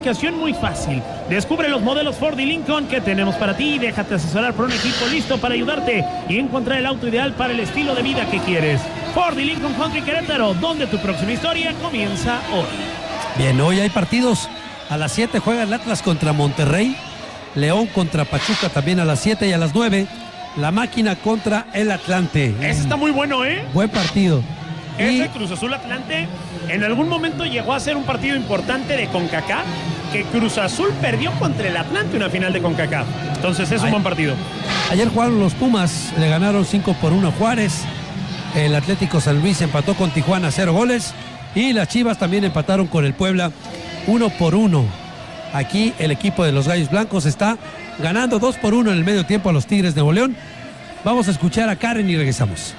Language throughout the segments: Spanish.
Muy fácil. Descubre los modelos Ford y Lincoln que tenemos para ti y déjate asesorar por un equipo listo para ayudarte y encontrar el auto ideal para el estilo de vida que quieres. Ford y Lincoln Country Querétaro, donde tu próxima historia comienza hoy. Bien, hoy hay partidos. A las 7 juega el Atlas contra Monterrey, León contra Pachuca también a las 7 y a las 9 la Máquina contra el Atlante. Ese está muy bueno, ¿eh? Buen partido. Ese Cruz Azul Atlante en algún momento llegó a ser un partido importante de CONCACAF, que Cruz Azul perdió contra el Atlante una final de CONCACAF. Entonces es un buen partido. Ayer jugaron los Pumas, le ganaron 5-1 a Juárez. El Atlético San Luis empató con Tijuana 0 goles. Y las Chivas también empataron con el Puebla 1-1. Aquí el equipo de los Gallos Blancos está ganando 2-1 en el medio tiempo a los Tigres de Nuevo León. Vamos a escuchar a Karen y regresamos.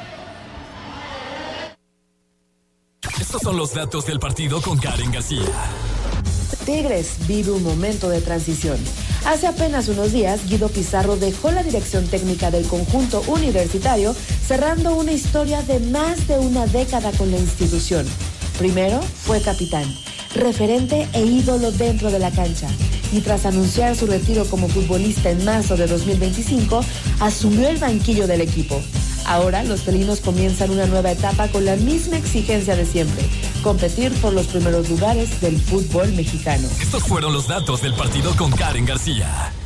Estos son los datos del partido con Karen García. Tigres vive un momento de transición. Hace apenas unos días, Guido Pizarro dejó la dirección técnica del conjunto universitario, cerrando una historia de más de una década con la institución. Primero fue capitán, referente e ídolo dentro de la cancha. Y tras anunciar su retiro como futbolista en marzo de 2025, asumió el banquillo del equipo. Ahora los felinos comienzan una nueva etapa con la misma exigencia de siempre: competir por los primeros lugares del fútbol mexicano. Estos fueron los datos del partido con Karen García.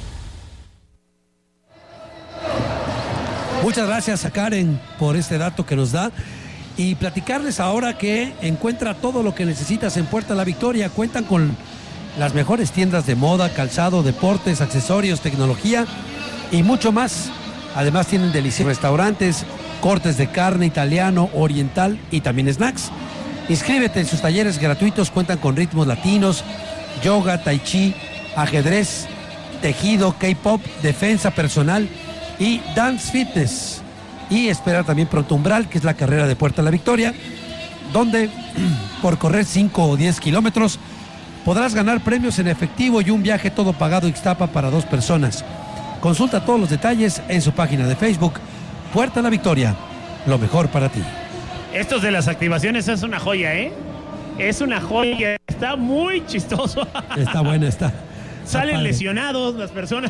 Muchas gracias a Karen por este dato que nos da. Y platicarles ahora que encuentra todo lo que necesitas en Puerta La Victoria. Cuentan con las mejores tiendas de moda, calzado, deportes, accesorios, tecnología y mucho más. Además tienen deliciosos restaurantes, cortes de carne italiano, oriental y también snacks. Inscríbete en sus talleres gratuitos, cuentan con ritmos latinos, yoga, tai chi, ajedrez, tejido, K-pop, defensa personal y dance fitness. Y espera también pronto Umbral, que es la carrera de Puerta La Victoria, donde por correr 5 o 10 kilómetros podrás ganar premios en efectivo y un viaje todo pagado Ixtapa para 2 personas. Consulta todos los detalles en su página de Facebook, Puerta La Victoria, lo mejor para ti. Estos de las activaciones es una joya, ¿eh? Es una joya, está muy chistoso. Está buena, está. Salen lesionados las personas.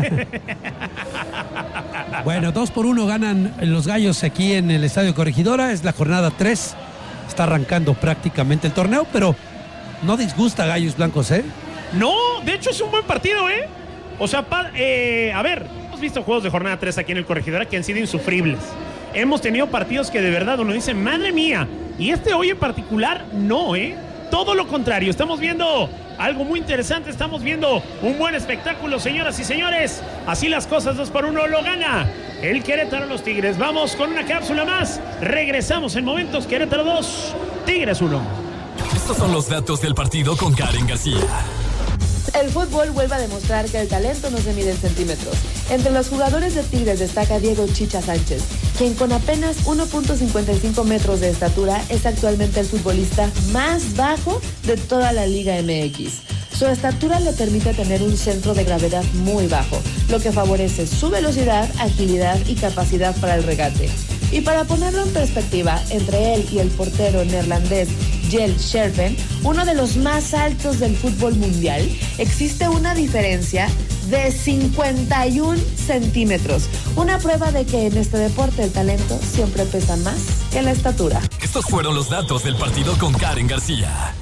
Bueno, 2-1 ganan los Gallos aquí en el Estadio Corregidora. Es la jornada 3. Está arrancando prácticamente el torneo, pero no disgusta a Gallos Blancos, ¿eh? No, de hecho es un buen partido, ¿eh? O sea, a ver, hemos visto juegos de jornada 3 aquí en el Corregidora que han sido insufribles. Hemos tenido partidos que de verdad uno dice, madre mía. Y este hoy en particular, no, ¿eh? Todo lo contrario, estamos viendo algo muy interesante, estamos viendo un buen espectáculo, señoras y señores. Así las cosas, 2-1 lo gana el Querétaro a los Tigres. Vamos con una cápsula más. Regresamos en momentos. Querétaro 2, Tigres 1. Estos son los datos del partido con Karen García. El fútbol vuelve a demostrar que el talento no se mide en centímetros. Entre los jugadores de Tigres destaca Diego Chicha Sánchez, quien con apenas 1.55 metros de estatura es actualmente el futbolista más bajo de toda la Liga MX. Su estatura le permite tener un centro de gravedad muy bajo, lo que favorece su velocidad, agilidad y capacidad para el regate. Y para ponerlo en perspectiva, entre él y el portero neerlandés Jelle Scherpen, uno de los más altos del fútbol mundial, existe una diferencia de 51 centímetros. Una prueba de que en este deporte el talento siempre pesa más que la estatura. Estos fueron los datos del partido con Karen García.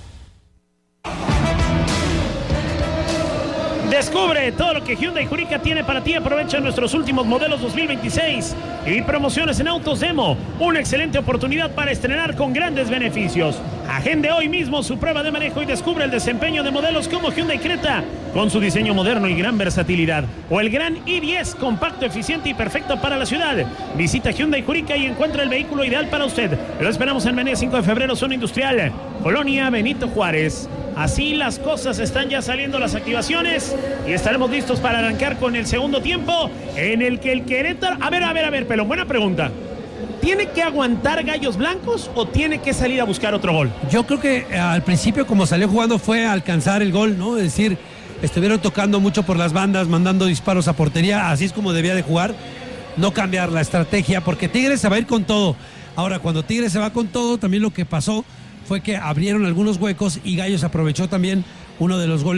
Descubre todo lo que Hyundai Jurica tiene para ti. Aprovecha nuestros últimos modelos 2026 y promociones en autos demo. Una excelente oportunidad para estrenar con grandes beneficios. Agende hoy mismo su prueba de manejo y descubre el desempeño de modelos como Hyundai Creta, con su diseño moderno y gran versatilidad. O el gran i10, compacto, eficiente y perfecto para la ciudad. Visita Hyundai Jurica y encuentra el vehículo ideal para usted. Lo esperamos en Avenida 5 de Febrero, Zona Industrial, Colonia Benito Juárez. Así las cosas, están ya saliendo las activaciones y estaremos listos para arrancar con el segundo tiempo, en el que el Querétaro... A ver, Pelón, buena pregunta. ¿Tiene que aguantar Gallos Blancos o tiene que salir a buscar otro gol? Yo creo que al principio, como salió jugando, fue a alcanzar el gol, ¿no? Es decir, estuvieron tocando mucho por las bandas, mandando disparos a portería, así es como debía de jugar, no cambiar la estrategia, porque Tigres se va a ir con todo. Ahora, cuando Tigres se va con todo, también lo que pasó fue que abrieron algunos huecos y Gallos aprovechó también uno de los goles